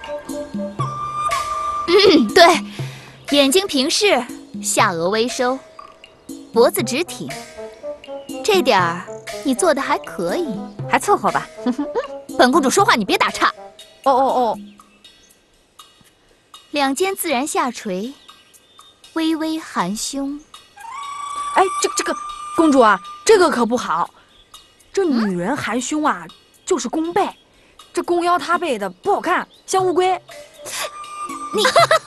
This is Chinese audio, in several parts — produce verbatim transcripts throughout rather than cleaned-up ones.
嗯，对，眼睛平视，下颚微收，脖子直挺，这点儿你做的还可以， 还凑合吧。 本公主说话你别打岔。 哦哦哦， 两肩自然下垂，微微含胸。 哎，这这个公主啊，这个可不好。这女人含胸啊，就是弓背，这弓腰塌背的不好看，像乌龟。 你，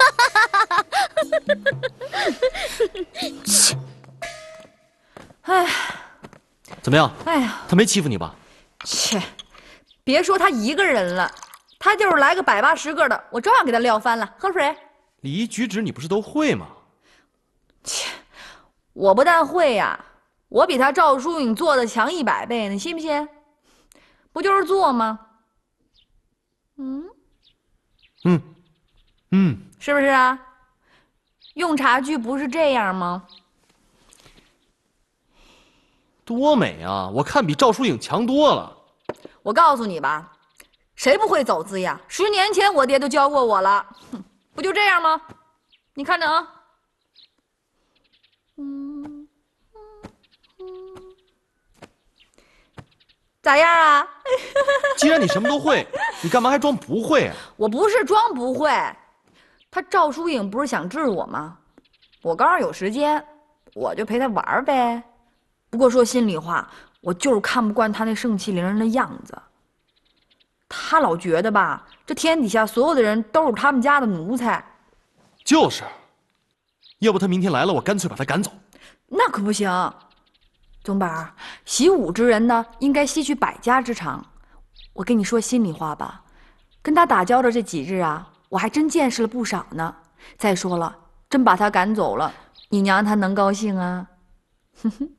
切！哎， 怎么样？ 哎呀， 他没欺负你吧？ 切，别说他一个人了，他就是来个百八十个的，我照样给他撂翻了。喝水。 礼仪举止你不是都会吗？ 切，我不但会呀，我比他赵淑颖做的强一百倍，你信不信？不就是做吗？嗯嗯嗯， 是不是啊？用茶具不是这样吗？ 多美啊！我看比赵淑颖强多了。 我告诉你吧，谁不会走姿呀？十年前我爹都教过我了，哼，不就这样吗？你看着啊。嗯嗯，咋样啊？ 既然你什么都会，你干嘛还装不会啊？ 我不是装不会，他赵淑颖不是想治我吗？我刚好有时间，我就陪他玩呗。不过说心里话，我就是看不惯他那盛气凌人的样子。他老觉得吧，这天底下所有的人都是他们家的奴才。 就是，要不他明天来了，我干脆把他赶走。 那可不行，总本，习武之人呢，应该吸取百家之长。我跟你说心里话吧，跟他打交道这几日啊，我还真见识了不少呢。再说了，真把他赶走了，你娘她能高兴啊？哼哼。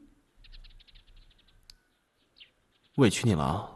委屈你了啊！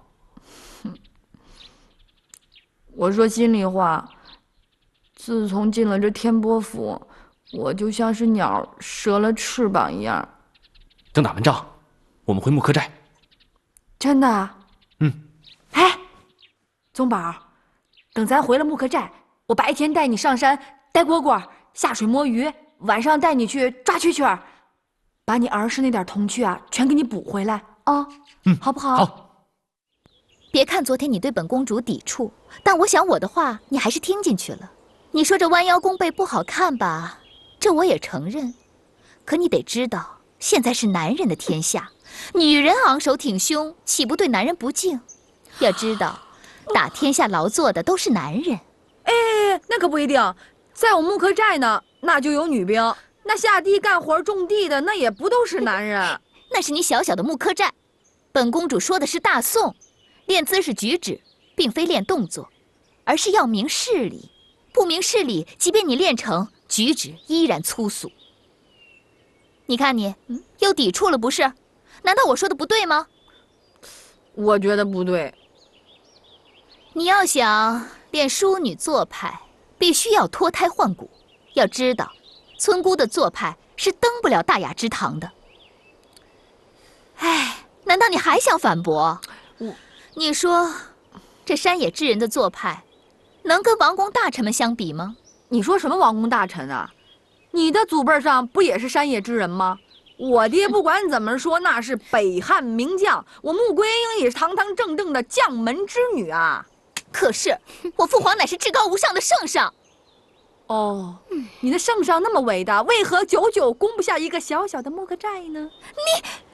我说心里话，自从进了这天波府，我就像是鸟折了翅膀一样。 正打完仗，我们回木柯寨。 真的？ 嗯。 哎，宗宝，等咱回了木柯寨，我白天带你上山逮蝈蝈、下水摸鱼，晚上带你去抓蛐蛐儿，把你儿时那点童趣啊，全给你补回来啊！ 嗯， 好不好？ 好。 别看昨天你对本公主抵触，但我想我的话你还是听进去了。你说这弯腰弓背不好看吧？这我也承认。可你得知道，现在是男人的天下，女人昂首挺胸，岂不对男人不敬？要知道，打天下劳作的都是男人。 哎，那可不一定，在我木柯寨呢，那就有女兵。那下地干活种地的，那也不都是男人。 那是你小小的木柯寨。本公主说的是大宋，练姿势举止，并非练动作，而是要明事理。不明事理，即便你练成，举止依然粗俗。你看你，嗯，又抵触了不是？难道我说的不对吗？ 我觉得不对。 你要想练淑女做派，必须要脱胎换骨。要知道，村姑的做派是登不了大雅之堂的。哎，难道你还想反驳？ 我， 你说，这山野之人的做派，能跟王公大臣们相比吗？ 你说什么王公大臣啊？你的祖辈上不也是山野之人吗？我爹不管怎么说，那是北汉名将，我穆桂英也是堂堂正正的将门之女啊。 可是我父皇乃是至高无上的圣上。 哦，你的圣上那么伟大，为何久久攻不下一个小小的木柯寨呢？ 你。